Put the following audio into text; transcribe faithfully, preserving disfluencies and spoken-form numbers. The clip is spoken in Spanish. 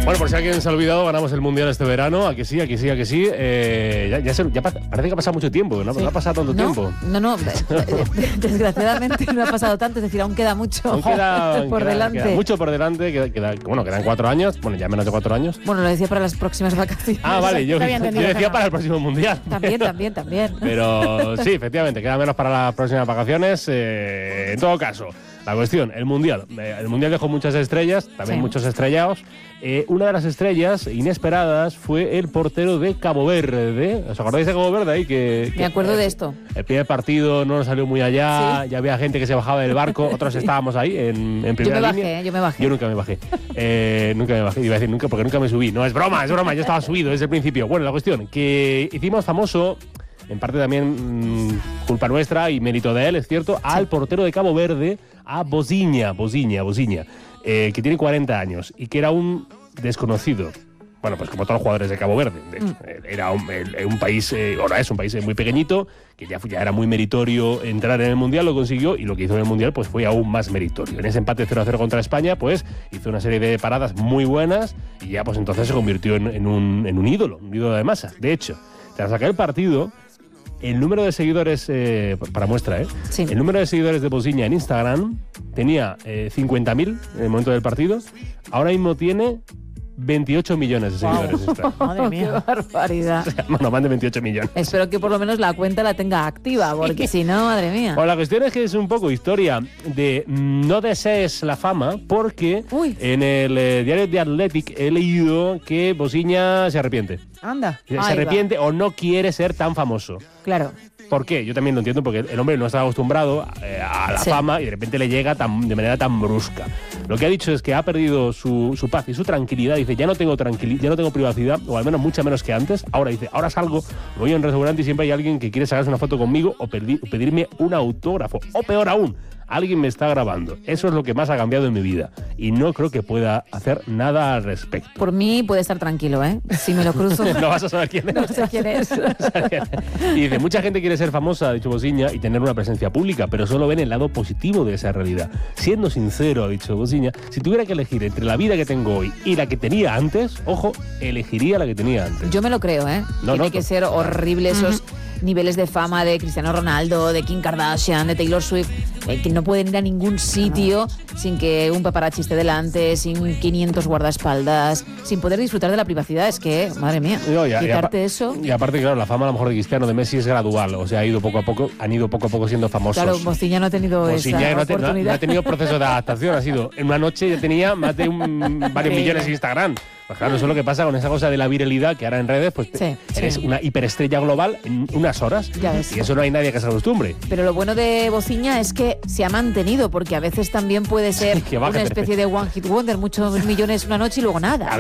Bueno, por si alguien se ha olvidado, ganamos el Mundial este verano. A que sí, a que sí, a que sí. Eh, ya ya, se, ya parece que ha pasado mucho tiempo, ¿no? Sí. No ha pasado tanto no, tiempo. No, no, desgraciadamente no ha pasado tanto. Es decir, aún queda mucho aún queda, por queda, delante. Queda mucho por delante. Queda, queda, bueno, quedan cuatro años. Bueno, ya menos de cuatro años. Bueno, lo decía para las próximas vacaciones. Ah, vale. Yo, yo decía para el próximo Mundial. También, pero, también, también. Pero sí, efectivamente, queda menos para las próximas vacaciones. Eh, en todo caso, la cuestión, el Mundial. Eh, el Mundial dejó muchas estrellas, también sí. muchos estrellados. Eh, una de las estrellas inesperadas fue el portero de Cabo Verde. ¿Os acordáis de Cabo Verde ahí? Que, que, Me acuerdo eh, de esto. El primer partido no nos salió muy allá, ¿sí? Ya había gente que se bajaba del barco, otros estábamos ahí en, en primera yo me línea. Bajé, yo me bajé. Yo nunca me bajé. Eh, nunca me bajé. Iba a decir nunca porque nunca me subí. No, es broma, es broma, yo estaba subido desde el principio. Bueno, la cuestión, que hicimos famoso, en parte también mmm, culpa nuestra y mérito de él, es cierto, al portero de Cabo Verde, a Boziña, Boziña, Boziña, eh, que tiene cuarenta años y que era un desconocido. Bueno, pues como todos los jugadores de Cabo Verde. De hecho, mm. Era un, un país, eh, ahora es un país muy pequeñito, que ya, ya era muy meritorio entrar en el Mundial, lo consiguió, y lo que hizo en el Mundial pues fue aún más meritorio. En ese empate cero a cero contra España, pues hizo una serie de paradas muy buenas y ya pues entonces se convirtió en, en, un, en un ídolo, un ídolo de masa. De hecho, tras sacar el partido, el número de seguidores, eh, para muestra, ¿eh? Sí. El número de seguidores de Boziña en Instagram tenía eh, cincuenta mil en el momento del partido, ahora mismo tiene veintiocho millones de seguidores. Wow. Madre mía, qué barbaridad. Bueno, más de veintiocho millones. Espero que por lo menos la cuenta la tenga activa, porque si no, madre mía. Bueno, la cuestión es que es un poco historia de no desees la fama, porque Uy. en el eh, diario The Athletic he leído que Boziña se arrepiente. Anda. Se Ahí arrepiente va. o no quiere ser tan famoso. Claro. ¿Por qué? Yo también lo entiendo, porque el hombre no está acostumbrado eh, a la sí. fama y de repente le llega tan, de manera tan brusca. Lo que ha dicho es que ha perdido su, su paz y su tranquilidad. Dice, ya no tengo tranquilidad, ya no tengo privacidad, o al menos mucha menos que antes. Ahora dice, ahora salgo, voy a un restaurante y siempre hay alguien que quiere sacarse una foto conmigo o pedir, pedirme un autógrafo. O peor aún, alguien me está grabando. Eso es lo que más ha cambiado en mi vida. Y no creo que pueda hacer nada al respecto. Por mí puede estar tranquilo, ¿eh? Si me lo cruzo. No vas a saber quién es. No sé quién es. Y dice, mucha gente quiere ser famosa, ha dicho Boziña, y tener una presencia pública, pero solo ven el lado positivo de esa realidad. Siendo sincero, ha dicho Boziña, si tuviera que elegir entre la vida que tengo hoy y la que tenía antes, ojo, elegiría la que tenía antes. Yo me lo creo, ¿eh? No, Tiene no, que no. ser horrible esos uh-huh. niveles de fama de Cristiano Ronaldo, de Kim Kardashian, de Taylor Swift, eh, que no pueden ir a ningún sitio sin que un paparazzi esté delante, sin quinientos guardaespaldas, sin poder disfrutar de la privacidad. Es que, madre mía, no, y a, quitarte y a, eso... Y aparte, claro, la fama a lo mejor de Cristiano, de Messi es gradual, o sea, ha ido poco a poco, han ido poco a poco siendo famosos. Claro, Boziña no ha tenido Boziña esa no, te, oportunidad. No, no ha tenido proceso de adaptación, ha sido, en una noche ya tenía más de un, varios millones en Instagram. Pues claro, eso es lo que pasa con esa cosa de la viralidad, que ahora en redes pues sí, eres sí. una hiperestrella global en unas horas. Ya ves. Y eso no hay nadie que se acostumbre. Pero lo bueno de Boziña es que se ha mantenido, porque a veces también puede ser una especie de one hit wonder, muchos millones una noche y luego nada.